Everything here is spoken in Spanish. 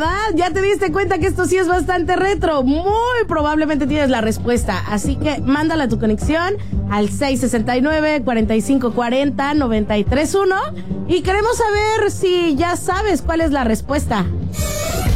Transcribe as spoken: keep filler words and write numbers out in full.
¿verdad? Ya te diste cuenta que esto sí es bastante retro. Muy probablemente tienes la respuesta. Así que mándala tu conexión al seis sesenta y nueve, cuarenta y cinco cuarenta, noventa y tres uno. Y queremos saber si ya sabes cuál es la respuesta.